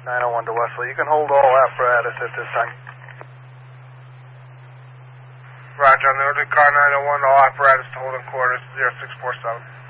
901 to Wesley. You can hold all apparatus at this time. Roger, on the order car 901, all apparatus to hold in quarters 0647.